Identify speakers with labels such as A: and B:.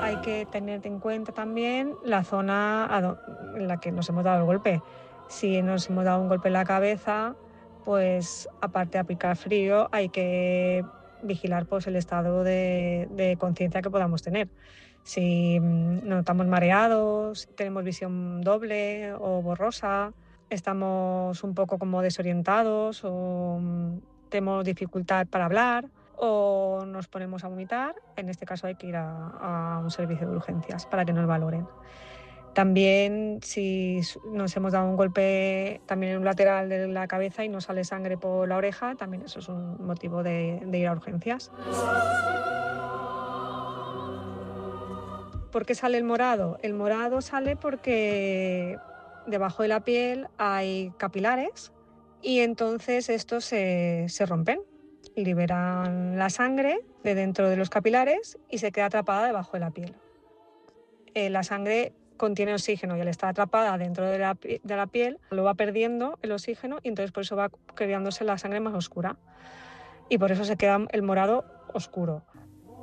A: hay que tener en cuenta también la zona en la que nos hemos dado el golpe. Si nos hemos dado un golpe en la cabeza, pues aparte de aplicar frío, hay que vigilar pues, el estado de conciencia que podamos tener. Si nos estamos mareados, tenemos visión doble o borrosa, estamos un poco como desorientados o tenemos dificultad para hablar o nos ponemos a vomitar, en este caso hay que ir a un servicio de urgencias para que nos valoren. También si nos hemos dado un golpe también en un lateral de la cabeza y nos sale sangre por la oreja, también eso es un motivo de ir a urgencias. ¿Por qué sale el morado? El morado sale porque debajo de la piel hay capilares y entonces estos se rompen, liberan la sangre de dentro de los capilares y se queda atrapada debajo de la piel. La sangre contiene oxígeno y al estar atrapada dentro de la piel lo va perdiendo el oxígeno y entonces por eso va creándose la sangre más oscura y por eso se queda el morado oscuro.